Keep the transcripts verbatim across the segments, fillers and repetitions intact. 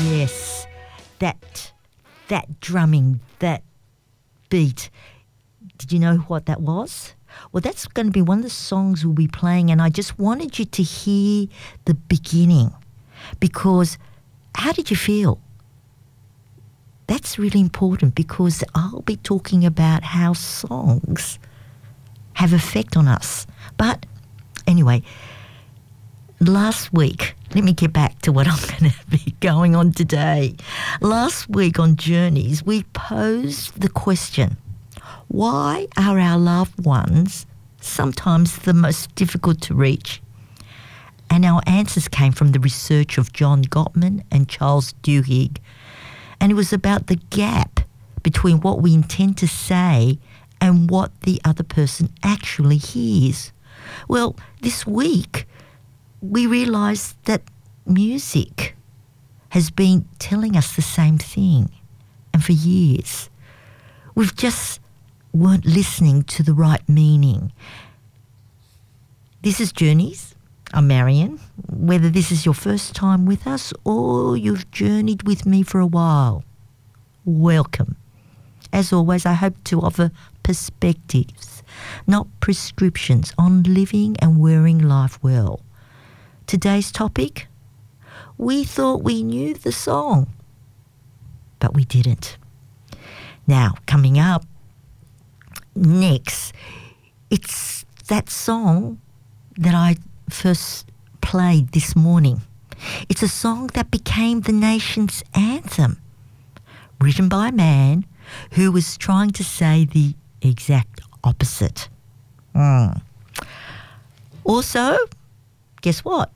Yes, that that drumming, that beat. Did you know what that was? Well, that's going to be one of the songs we'll be playing, and I just wanted you to hear the beginning, because how did you feel? That's really important, because I'll be talking about how songs have effect on us. But anyway, last week, let me get back to what I'm going to be going on today. Last week on Journeys, we posed the question, why are our loved ones sometimes the most difficult to reach? And our answers came from the research of John Gottman and Charles Duhigg. And it was about the gap between what we intend to say and what the other person actually hears. Well, this week, we realised that music has been telling us the same thing. And for years, we've just weren't listening to the right meaning. This is Journeys. I'm Marion. Whether this is your first time with us or you've journeyed with me for a while, welcome. As always, I hope to offer perspectives, not prescriptions, on living and wearing life well. Today's topic, we thought we knew the song, but we didn't. Now, coming up next, it's that song that I first played this morning. It's a song that became the nation's anthem, written by a man who was trying to say the exact opposite. Mm. Also, guess what?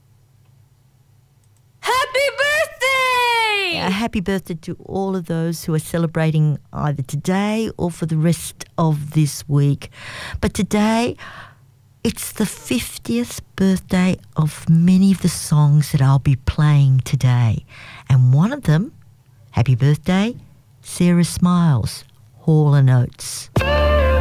Happy birthday! A happy birthday to all of those who are celebrating either today or for the rest of this week. But today, it's the fiftieth birthday of many of the songs that I'll be playing today. And one of them, happy birthday, Sarah Smiles, Hall and Oates.